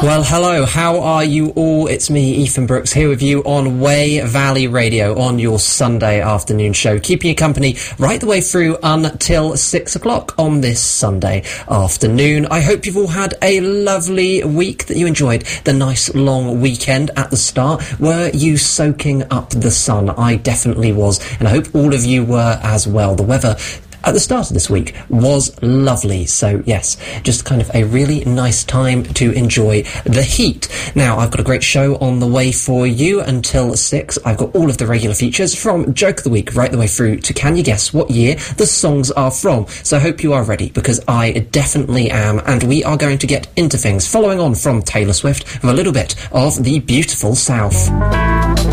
Well, hello, how are you all? It's me, Ethan Brooks, here with you on Way Valley Radio on your Sunday afternoon show, keeping you company right the way through until 6 o'clock on this Sunday afternoon. I hope you've all had a lovely week, that you enjoyed the nice long weekend at the start. Were you soaking up the sun? I definitely was, and I hope all of you were as well. The weather at the start of this week was lovely, so yes, just kind of a really nice time to enjoy the heat. Now, I've got a great show on the way for you until 6. I've got all of the regular features from Joke of the Week right the way through to Can You Guess What Year the songs are from. So I hope you are ready, because I definitely am, and we are going to get into things, following on from Taylor Swift with a little bit of the beautiful South.